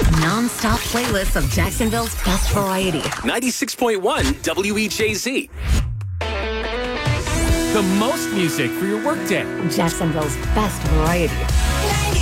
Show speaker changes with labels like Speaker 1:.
Speaker 1: Non-stop playlists of Jacksonville's best variety.
Speaker 2: 96.1 WEJZ.
Speaker 3: The most music for your workday.
Speaker 1: Jacksonville's best variety.